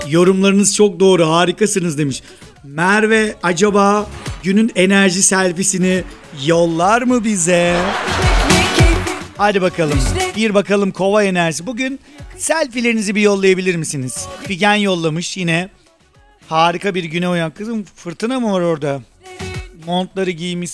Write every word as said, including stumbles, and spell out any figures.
Yorumlarınız çok doğru, harikasınız demiş. Merve acaba günün enerji selfiesini yollar mı bize? Hadi bakalım. Bir bakalım kova enerjisi. Bugün selfie'lerinizi bir yollayabilir misiniz? Figen yollamış yine. Harika bir güne uyan. Kızım fırtına mı var orada? Montları giymiş.